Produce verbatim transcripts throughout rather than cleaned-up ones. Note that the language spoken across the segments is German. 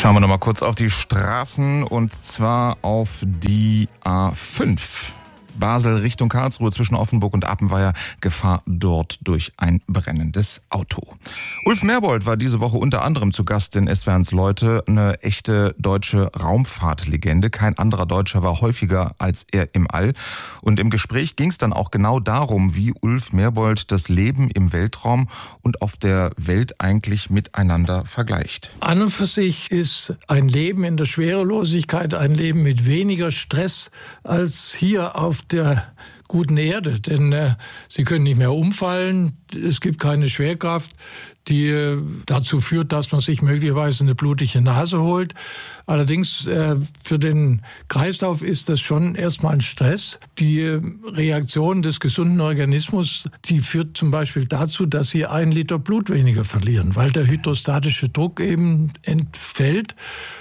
Schauen wir noch mal kurz auf die Straßen und zwar auf die A fünf. Basel Richtung Karlsruhe zwischen Offenburg und Appenweier. Gefahr dort durch ein brennendes Auto. Ulf Merbold war diese Woche unter anderem zu Gast in S W R eins Leute. Eine echte deutsche Raumfahrtlegende. Kein anderer Deutscher war häufiger als er im All. Und im Gespräch ging es dann auch genau darum, wie Ulf Merbold das Leben im Weltraum und auf der Welt eigentlich miteinander vergleicht. An und für sich ist ein Leben in der Schwerelosigkeit ein Leben mit weniger Stress als hier auf der guten Erde, denn äh, sie können nicht mehr umfallen, es gibt keine Schwerkraft, die äh, dazu führt, dass man sich möglicherweise eine blutige Nase holt. Allerdings äh, für den Kreislauf ist das schon erstmal ein Stress. Die äh, Reaktion des gesunden Organismus, die führt zum Beispiel dazu, dass sie ein Liter Blut weniger verlieren, weil der hydrostatische Druck eben entfällt,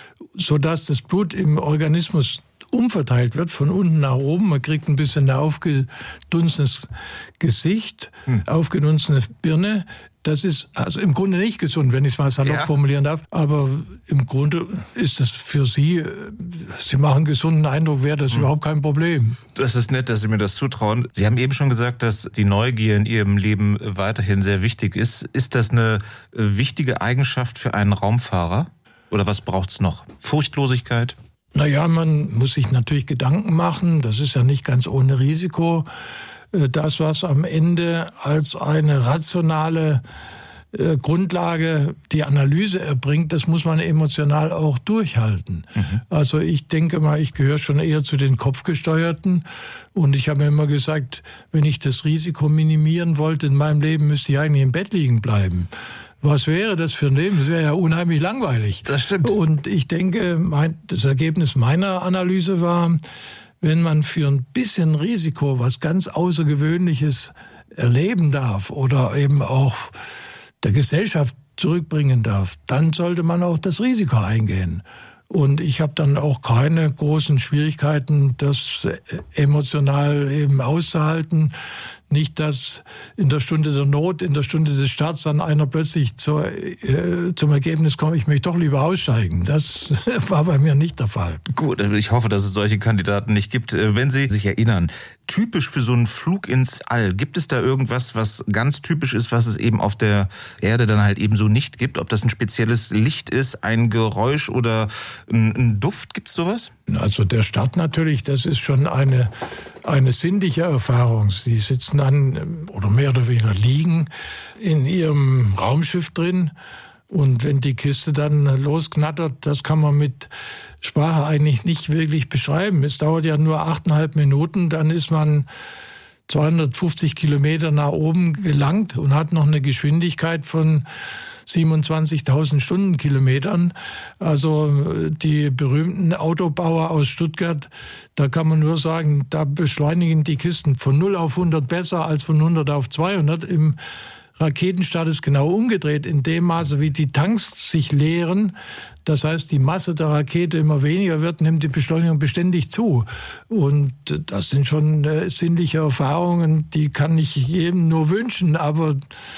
sodass das Blut im Organismus umverteilt wird, von unten nach oben. Man kriegt ein bisschen ein aufgedunsenes Gesicht, hm. aufgedunsene Birne. Das ist also im Grunde nicht gesund, wenn ich es mal salopp ja. formulieren darf. Aber im Grunde ist das für Sie, Sie machen einen gesunden Eindruck, wäre das hm. überhaupt kein Problem. Das ist nett, dass Sie mir das zutrauen. Sie haben eben schon gesagt, dass die Neugier in Ihrem Leben weiterhin sehr wichtig ist. Ist das eine wichtige Eigenschaft für einen Raumfahrer? Oder was braucht's noch? Furchtlosigkeit? Naja, man muss sich natürlich Gedanken machen. Das ist ja nicht ganz ohne Risiko. Das, was am Ende als eine rationale äh, Grundlage die Analyse erbringt, das muss man emotional auch durchhalten. Mhm. Also ich denke mal, ich gehöre schon eher zu den Kopfgesteuerten. Und ich habe mir immer gesagt, wenn ich das Risiko minimieren wollte in meinem Leben, müsste ich eigentlich im Bett liegen bleiben. Was wäre das für ein Leben? Das wäre ja unheimlich langweilig. Das stimmt. Und ich denke, mein, das Ergebnis meiner Analyse war, wenn man für ein bisschen Risiko was ganz Außergewöhnliches erleben darf oder eben auch der Gesellschaft zurückbringen darf, dann sollte man auch das Risiko eingehen. Und ich habe dann auch keine großen Schwierigkeiten, das emotional eben auszuhalten. Nicht, dass in der Stunde der Not, in der Stunde des Starts dann einer plötzlich zur, äh, zum Ergebnis kommt, ich möchte doch lieber aussteigen. Das war bei mir nicht der Fall. Gut, ich hoffe, dass es solche Kandidaten nicht gibt. Wenn Sie sich erinnern, typisch für so einen Flug ins All, gibt es da irgendwas, was ganz typisch ist, was es eben auf der Erde dann halt eben so nicht gibt? Ob das ein spezielles Licht ist, ein Geräusch oder ein, ein Duft, gibt es sowas? Also der Start natürlich, das ist schon eine, eine sinnliche Erfahrung. Sie sitzen dann oder mehr oder weniger liegen in ihrem Raumschiff drin und wenn die Kiste dann losknattert, das kann man mit Sprache eigentlich nicht wirklich beschreiben. Es dauert ja nur achteinhalb Minuten, dann ist man zweihundertfünfzig Kilometer nach oben gelangt und hat noch eine Geschwindigkeit von siebenundzwanzigtausend Stundenkilometern. Also die berühmten Autobauer aus Stuttgart, da kann man nur sagen, da beschleunigen die Kisten von null auf hundert besser als von hundert auf zweihundert. Im Raketenstart ist genau umgedreht, in dem Maße, wie die Tanks sich leeren. Das heißt, die Masse der Rakete immer weniger wird, nimmt die Beschleunigung beständig zu. Und das sind schon äh, sinnliche Erfahrungen, die kann ich jedem nur wünschen, aber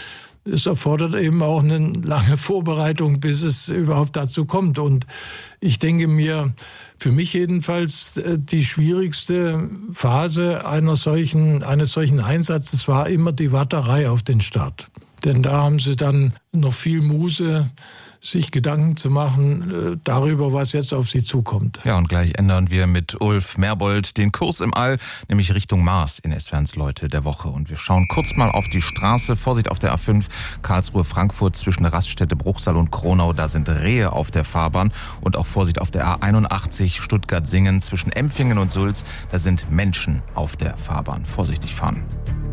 es erfordert eben auch eine lange Vorbereitung, bis es überhaupt dazu kommt. Und ich denke mir, für mich jedenfalls, die schwierigste Phase einer solchen, eines solchen Einsatzes war immer die Warterei auf den Start. Denn da haben sie dann noch viel Muße, sich Gedanken zu machen darüber, was jetzt auf sie zukommt. Ja, und gleich ändern wir mit Ulf Merbold den Kurs im All, nämlich Richtung Mars in S W R eins Leute der Woche. Und wir schauen kurz mal auf die Straße. Vorsicht auf der A fünf, Karlsruhe-Frankfurt zwischen der Raststätte Bruchsal und Kronau. Da sind Rehe auf der Fahrbahn. Und auch Vorsicht auf der A einundachtzig, Stuttgart-Singen zwischen Empfingen und Sulz. Da sind Menschen auf der Fahrbahn. Vorsichtig fahren.